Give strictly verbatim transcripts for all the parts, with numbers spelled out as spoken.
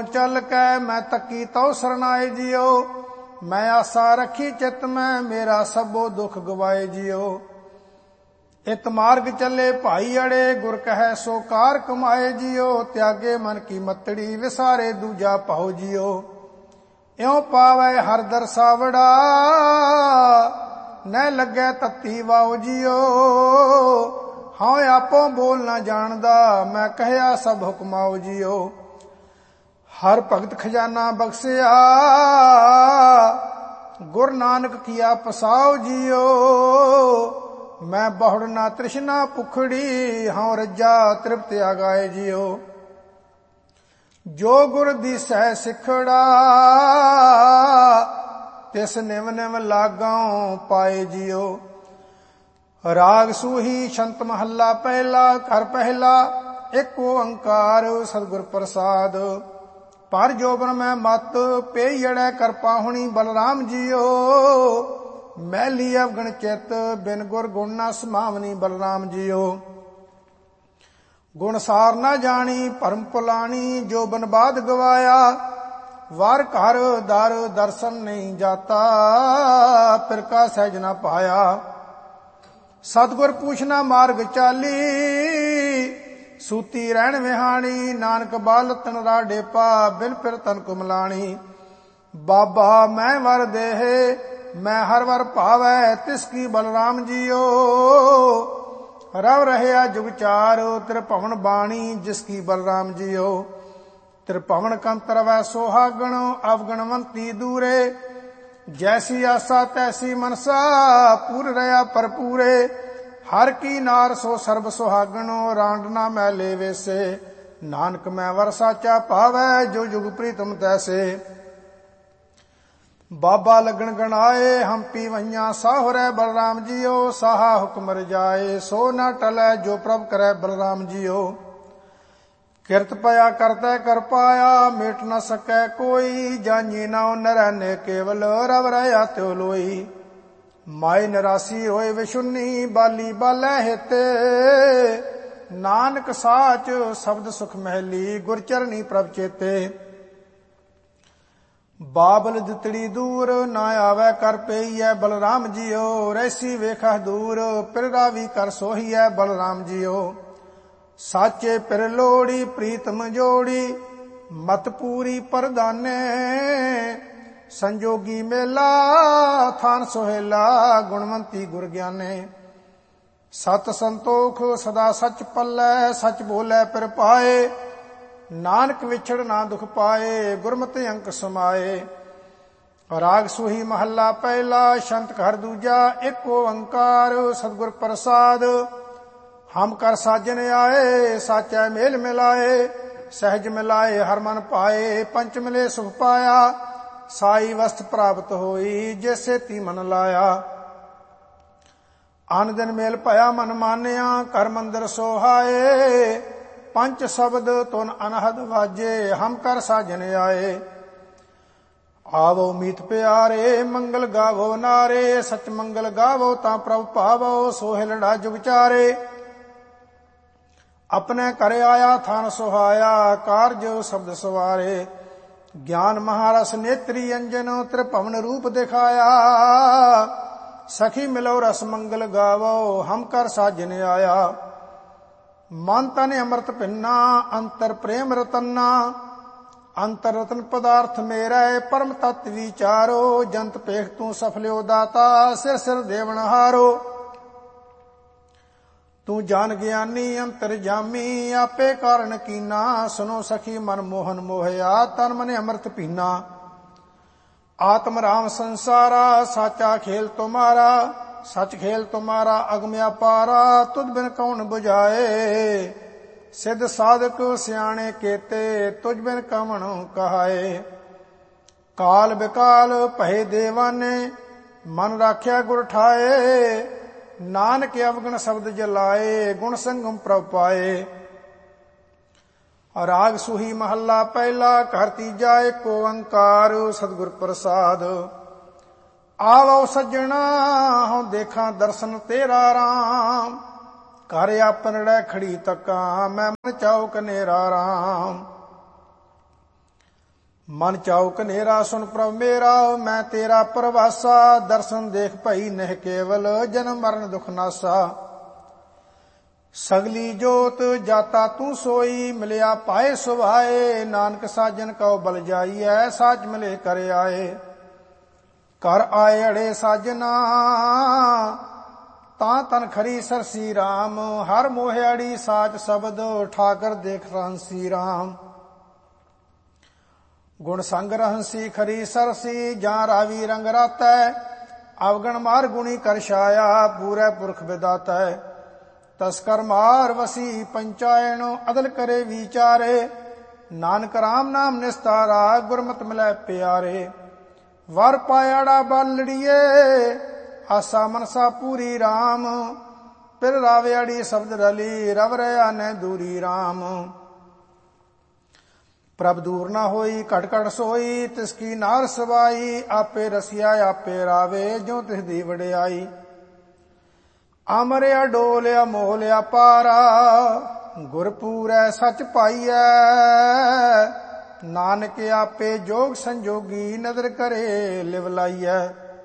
दूरों चल कै मैं तकी तो सरनाए जियो। मैं आशा रखी चित में मेरा सबो दुख गवाए जियो। इत मार्ग चले भाई अड़े गुर कहे सो कार कमाए जियो। त्यागे मन की मतड़ी विसारे दूजा पाओ जियो। इਉ पावे हर दरसावड़ा न लगे तत्ती वाओ जियो। हाँ आपो बोल ना जानदा मैं कहया सब हुक्माओ जियो। हर भगत खजाना बख्शिया गुर नानक किया पसाओ जियो। मैं बहुड़ ना तृष्णा पुखड़ी हाँ रज्जा तृप्त आगाए जियो। जो गुर दिसै सिखड़ा तिस निव निव लागां पाए जियो। राग सूही छंत महला पहला कर पहला एक ओंकार सतगुर प्रसाद। पर जोबन में मत पेयड़े कर पाहुणी बलराम जियो। मैली अवगण चित बिन गुर गुण ना समावनी बलराम जियो। गुण सार ना जानी भरम पुलानी जो बनबाद गवाया। वार घर दर दर्शन नहीं जाता फिर का सहज ना पाया। सतगुर पूछना मार्ग चाली सूती रहन विहानी। नानक बाल तन राडे पा बिन फिर तन कुमलानी। बाबा मैं वर देहे मैं हर वर पावै तिसकी बलराम जियो। रव रहया जुग चार त्रिभवन बाणी जिसकी बलराम जियो। त्रिभवन कंतर वै सोहागण अवगणवंती दूरे। जैसी आशा तैसी मनसा पूर रहा परपूरे। हर की नार सो सर्ब सुहागणो रांड ना मैले वेसे। नानक मैं वर साचा पावै जो जुग प्रीतम तैसे। बाबा लगन गणाए हम पी वैया साहुरै बलराम जियो। साहा हुक्म रजाए सो न टलै जो प्रभ करे बलराम जियो। किरत पया करते कर पाया मेट न सकै कोई। जानी नाउ नरैने केवल रव रहा त्यो लोई। माए निरासी होए विशुन्नी बाली बालै हेते। नानक साच शब्द सुख महली गुरचरनी प्रभ चेते। बाबल दितड़ी दूर ना आवे कर पेईयै बलराम जियो। रैसी वेखह दूर पिर रावी कर सोहीयै बलराम जियो। साचे पिर लोड़ी प्रीतम जोड़ी मत पूरी परदाने। संजोगी मेला थान सोहेला गुणवंती गुर ज्ञाने। सत संतोख सदा सच पल्लै सच बोले पिर पाए। नानक विछड़ ना दुख पाए गुरमति अंक समाए। राग सूही महला पहला शंत घर दूजा एक ओंकार सतगुर प्रसाद। हम कर साजन आए साचा मेल मिलाए। सहज मिलाए हर मन पाए पंच मिले सुख पाया। साई वस्त प्राप्त होई जैसे ती मन लाया। आन दिन मेल भया मन मानिया कर मंदिर सोहाए। पंच शब्द तुन अनहद वाजे हम कर साजन आए। आवो मीत प्यारे मंगल गावो नारे। सच मंगल गावो ता प्रभ पावो सोहिलड़ा जुग चारे। अपने कर आया थान सुहाया कारज शब्द सवारे। ज्ञान महारस नेत्री अंजन त्रिभवन रूप दिखाया। सखी मिलो रस मंगल गावो हम कर साजन आया। मन तन अमृत पिन्ना अंतर प्रेम रतन्ना। अंतर रतन पदार्थ मेरा परम तत्व विचारो। जंत पेख तू सफल्यो दाता सिर सिर देवन हारो। तू जान ज्ञानी अंतर जामी आपे कारण कीना। सुनो सखी मन मोहन मोहया तन मन अमृत पीना। आत्म राम संसारा साचा खेल तुम्हारा। सच खेल तुम्हारा अगम्या पारा तुद बिन कौन बुझाए। सिद्ध साधक सियाणे केते तुझ बिन कवण कहाए। काल बिकाल भय देवाने मन राख्या गुर ठाए। नानक अवगण शब्द जलाए गुण संगम प्रभ पाए। राग सूही महला पहला घर तीजा एक ओंकार सतगुर प्रसाद। आवो सज्जना हूँ देखा दर्शन तेरा राम। घर आपन खड़ी तका मैं मन चाओ कनेरा राम। ਮਨ ਚਾਉ ਕਨੇਰਾ ਸੁਨ ਪ੍ਰਭ ਮੇਰਾ, ਮੈਂ ਤੇਰਾ ਪਰਵਾਸਾ। ਦਰਸ਼ਨ ਦੇਖ ਭਈ ਨਹਿ ਕੇਵਲ, ਜਨਮ ਮਰਨ ਦੁਖ ਨਾਸਾ। ਸਗਲੀ ਜੋਤ ਜਾਤਾ ਤੂੰ ਸੋਈ, ਮਿਲਿਆ ਪਾਏ ਸੁਭਾਏ। ਨਾਨਕ ਸਾਜਨ ਕਉ ਬਲ ਜਾਈਐ, ਸਾਚ ਮਿਲੇ ਕਰ ਆਏ। ਕਰ ਆਏ ਅੜੇ ਸਾਜਨਾ, ਤਾਂ ਤਨ ਖਰੀ ਸਰਸੀ ਰਾਮ। ਹਰ ਮੋਹਿਆੜੀ ਸਾਚ ਸ਼ਬਦ, ਠਾਕਰ ਦੇਖ ਰਹੰਸੀ ਰਾਮ। ਗੁਣ ਸੰਗ ਰਹੰਸੀ ਖਰੀ ਸਰਸੀ, ਜਾਂ ਰਾਵੀ ਰੰਗ ਰਾਤੈ। ਅਵਗਣ ਮਾਰ ਗੁਣੀ ਕਰ ਛਾਇਆ, ਪੂਰੇ ਪੁਰਖ ਵਿਦਾਤੈ। ਤਸਕਰ ਮਾਰ ਵਸੀ ਪੰਚਾਇਣ, ਅਦਲ ਕਰੇ ਵਿਚਾਰੇ। ਨਾਨਕ ਰਾਮ ਨਾਮ ਨਿਸਤਾਰਾ, ਗੁਰਮਤਿ ਮਿਲੈ ਪਿਆਰੇ। ਵਰ ਪਾਇਆੜਾ ਬਾਲੜੀਏ, ਆਸਾ ਮਨਸਾ ਪੂਰੀ ਰਾਮ। ਪਿਰ ਰਾਵਿਆੜੀ ਸ਼ਬਦ ਰਲੀ, ਰਵ ਰਿਆ ਨੈ ਦੂਰੀ ਰਾਮ। ਪ੍ਰਭ ਦੂਰ ਨਾ ਹੋਈ ਘਟ ਘਟ ਸੋਈ, ਤਿਸ ਕੀ ਨਾਰ ਸਵਾਈ। ਆਪੇ ਰਸਿਆ ਆਪੇ ਰਾਵੇ, ਜੋ ਤਿਸ ਦੀ ਵਡਿਆਈ। ਅਮਰਿਆ ਡੋਲਿਆ ਮੋਲਿਆ ਪਾਰਾ, ਗੁਰਪੂਰੈ ਸਚ ਪਾਈਐ। ਨਾਨਕ ਆਪੇ ਜੋਗ ਸੰਜੋਗੀ, ਨਦਰ ਕਰੇ ਲਿਵ ਲਾਈਐ।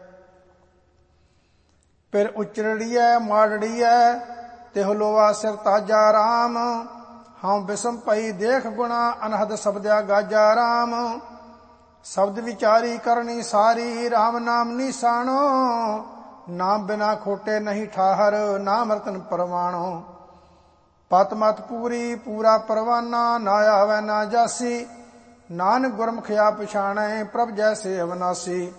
ਫਿਰ ਉਚਰੜੀਐ ਮਾੜੜੀਐ, ਤਿਹੁ ਲੋਆ ਸਿਰ ਤਾਜਾ ਰਾਮ। ਹਉ ਬਿਸਮ ਪਈ ਦੇਖ ਗੁਣਾ, ਅਨਹਦ ਸ਼ਬਦਿਆ ਗਾਜਾ ਰਾਮ। ਸ਼ਬਦ ਵਿਚਾਰੀ ਕਰਨੀ ਸਾਰੀ, ਰਾਮ ਨਾਮ ਨਿਸ਼ਾਨੋ। ਨਾਮ ਬਿਨਾ ਖੋਟੇ ਨਹੀਂ ਠਾਹਰ, ਨਾਮ ਰਤਨ ਪਰਵਾਣੋ। ਪਤ ਮਤ ਪੂਰੀ ਪੂਰਾ ਪਰਵਾਨਾ, ਨਾ ਆਵੈ ਨਾ ਜਾਸੀ। ਨਾਨਕ ਗੁਰਮੁਖ ਆ ਪਛਾਣੈ, ਪ੍ਰਭ ਜੈਸੇ ਅਵਨਾਸੀ।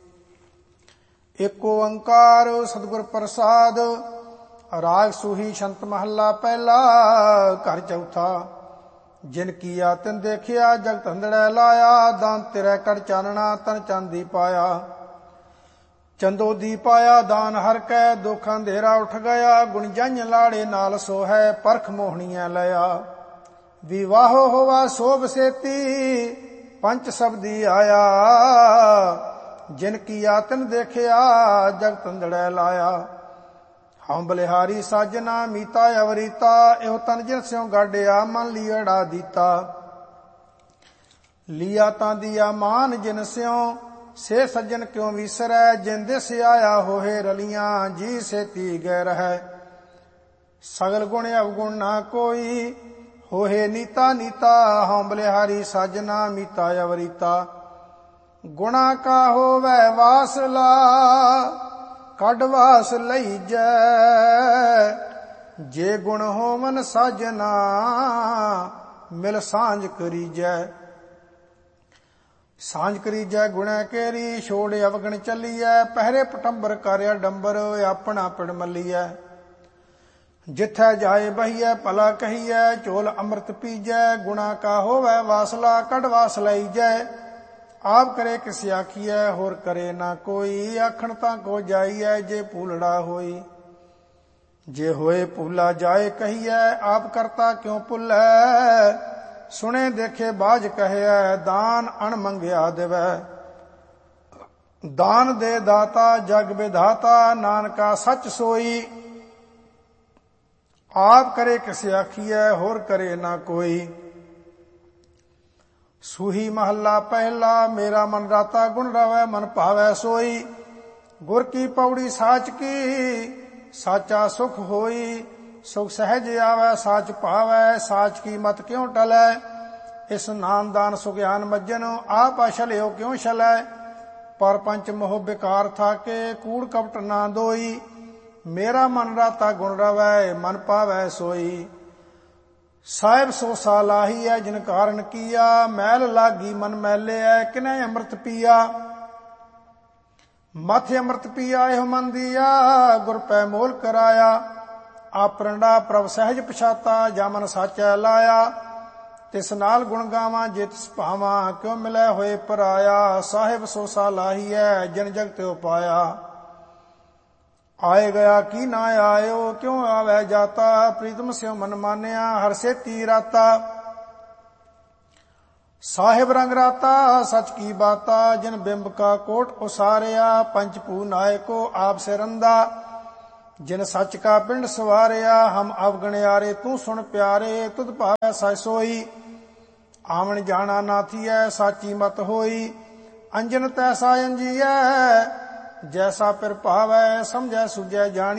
ਏਕ ਓੰਕਾਰ ਸਤਿਗੁਰ ਪ੍ਰਸਾਦ, ਰਾਗ ਸੂਹੀ ਛੰਤ ਮਹੱਲਾ ਪਹਿਲਾ। ਘਰ ਚੌਥਾ। ਜਿਨ ਕੀਆ ਤਿਨ ਦੇਖਿਆ, ਜਗਤ ਅੰਧੜੈ ਲਾਇਆ। ਦਾਨ ਤੇਰੇ ਕੜ ਚਾਨਣਾ, ਤਨ ਚਾਂਦੀ ਪਾਇਆ। ਚੰਦੋ ਦੀ ਪਾਇਆ ਦਾਨ ਹਰ ਕੈ, ਦੁਖ ਅੰਧੇਰਾ ਉਠ ਗਿਆ। ਗੁਣ ਜੰਝ ਲਾੜੇ ਨਾਲ ਸੋਹੈ, ਪਰਖ ਮੋਹਣੀਆਂ ਲਿਆ। ਵਿਵਾਹੋ ਹੋਵਾ ਸੋਭ ਸੇਤੀ, ਪੰਚ ਸਬਦੀ ਆਇਆ। ਜਿਨ ਕੀਆ ਤਿਨ ਦੇਖਿਆ, ਜਗਤ ਅੰਧੜੈ ਲਾਇਆ। ਹਉ ਬਲਿਹਾਰੀ ਸਾਜਨਾ, ਮੀਤਾ ਅਵਰੀਤਾ। ਇਹੋ ਤਨ ਜਿਨ ਸਿਉ ਗਾਡਿਆ, ਮਨ ਲੀੜਾ ਦੀਤਾ। ਲੀਆ ਤਾਂ ਦੀਆ ਮਾਨ ਜਿਨ ਸਿਉ, ਸੇ ਸੱਜਣ ਕਿਉ ਵਿਸਰੈ। ਜਿਨ ਦਿਸ ਆਇਆ ਹੋਏ ਰਲੀਆਂ, ਜੀ ਸੇਤੀ ਗੈ ਰਹੈ। ਸਗਲ ਗੁਣ ਅਵਗੁਣ ਨਾ ਕੋਈ, ਹੋਏ ਨੀਤਾ ਨੀਤਾ। ਹਉ ਬਲਿਹਾਰੀ ਸਾਜਨਾ, ਮੀਤਾ ਅਵਰੀਤਾ। ਗੁਣਾ ਕਾ ਹੋਵੈ ਵਾਸਲਾ, ਕੱਢ ਵਾਸ ਲਈਜੈ। ਜੇ ਗੁਣ ਹੋਵਨ ਸਾਜਨਾ, ਮਿਲ ਸਾਂਝ ਕਰੀਜੈ। ਸਾਂਝ ਕਰੀਜੈ ਗੁਣੈ ਕੇਰੀ, ਛੋੜ ਅਵਗਣ ਚੱਲੀਐ। ਪਹਿਰੇ ਪਟੰਬਰ ਕਰਿਆ ਡੰਬਰ, ਆਪਣਾ ਪਿੜ ਮੱਲੀਐ। ਜਿੱਥੈ ਜਾਏ ਬਹੀਐ ਭਲਾ ਕਹੀਐ, ਝੋਲ ਅੰਮ੍ਰਿਤ ਪੀਜੈ। ਗੁਣਾ ਕਾ ਹੋਵੈ ਵਾਸਲਾ, ਕੱਢ ਵਾਸ ਲਈਜੈ। ਆਪ ਕਰੇ ਕਿਸ ਆਖੀਐ, ਹੋਰ ਕਰੇ ਨਾ ਕੋਈ। ਆਖਣ ਤਾਂ ਕੋ ਜਾਈਐ, ਜੇ ਭੂਲੜਾ ਹੋਈ। ਜੇ ਹੋਏ ਭੂਲਾ ਜਾਏ ਕਹੀਐ, ਆਪ ਕਰਤਾ ਕਿਉ ਭੁੱਲੈ। ਸੁਣੇ ਦੇਖੇ ਬਾਝ ਕਹਿਐ, ਦਾਨ ਅਣ ਮੰਗਿਆ ਦੇਵੈ। ਦਾਨ ਦੇ ਦਾਤਾ ਜਗ ਵਿਧਾਤਾ, ਨਾਨਕਾ ਸੱਚ ਸੋਈ। ਆਪ ਕਰੇ ਕਿਸ ਆਖੀਐ, ਹੋਰ ਕਰੇ ਨਾ ਕੋਈ। ਸੂਹੀ ਮਹੱਲਾ ਪਹਿਲਾ। ਮੇਰਾ ਮਨ ਰਾਤਾ ਗੁਣ ਰਵੈ, ਮਨ ਭਾਵੈ ਸੋਈ। ਗੁਰ ਕੀ ਪੌੜੀ ਸਾਚ ਕੀ, ਸਾਚਾ ਸੁਖ ਹੋਈ। ਸੁਖ ਸਹਿਜ ਆਵੈ, ਸਾਚ ਭਾਵੈ। ਸਾਚ ਕੀ ਮਤ ਕਿਉ ਟਲੈ, ਇਸ ਨਾਮ ਦਾਨ ਸੁਗਿਆਨ ਮੱਜਨ। ਆਪ ਅਛਲਿਓ ਕਿਉ ਛਲੈ, ਪਰ ਪੰਚ ਮੋਹ ਬਿਕਾਰ ਥਾਕੇ। ਕੂੜ ਕਪਟ ਨਾ ਦੋਈ, ਮੇਰਾ ਮਨ ਰਾਤਾ ਗੁਣ ਰਵੈ, ਮਨ ਭਾਵੈ ਸੋਈ। ਸਾਹਿਬ ਸੋ ਸਾਲਾਹੀ ਹੈ, ਜਿਨ ਕਾਰਨ ਕੀਆ। ਮੈਲ ਲਾਗੀ ਮਨ ਮੈਲਿਐ, ਕਿਨੈ ਅੰਮ੍ਰਿਤ ਪੀਆ। ਮਥ ਅੰਮ੍ਰਿਤ ਪੀਆ ਇਹੋ ਮਨ ਦੀਆ, ਗੁਰ ਪੈ ਮੋਲ ਕਰਾਇਆ। ਆਪਰੰਡਾ ਪ੍ਰਭ ਸਹਿਜ ਪਛਾਤਾ, ਜਾ ਮਨ ਸਾਚੈ ਲਾਇਆ। ਤਿਸ ਨਾਲ ਗੁਣ ਗਾਵਾਂ ਜੇ ਤਿਸ ਭਾਵਾਂ, ਕਿਉ ਮਿਲੈ ਹੋਏ ਪਰਾਇਆ। ਸਾਹਿਬ ਸੋ ਸਾਲਾਹੀ ਹੈ, ਜਿਨ ਜਗ ਤਿਉ ਪਾਇਆ। ਆਏ ਗਿਆ ਕੀ ਨਾ ਆਇਓ, ਕਿਉ ਆਵੈ ਜਾਤਾ। ਪ੍ਰੀਤਮ ਸਿਉ ਮਨ ਮਾਨਿਆ, ਹਰ ਸੇਤੀ ਰਾਤਾ। ਸਾਹਿਬ ਰੰਗ ਰਾਤਾ ਸਚ ਕੀ ਬਾਤਾ, ਜਿਨ ਬਿੰਬ ਕਾ ਕੋਟ ਉਸਾਰਿਆ। ਪੰਚ ਭੂ ਨਾਇਕੋ ਆਪ ਸਿਰੰਦਾ, ਜਿਨ ਸੱਚ ਕਾ ਪਿੰਡ ਸਵਾਰਿਆ। ਹਮ ਅਵਗਣਿਆਰੇ ਤੂੰ ਸੁਣ ਪਿਆਰੇ, ਤੁਧ ਭਾਵੈ ਸਚ ਸੋਈ। ਆਵਣ ਜਾਣਾ ਨਾ ਥੀਐ ਸਾਚੀ ਮਤ ਹੋਈ। ਅੰਜਨ ਤੈਸਾ ਅੰਜੀਐ ਜੈਸਾ ਪਿਰ ਭਾਵੈ ਸਮਝੈ ਸੁਝੈ ਜਾਣੀ।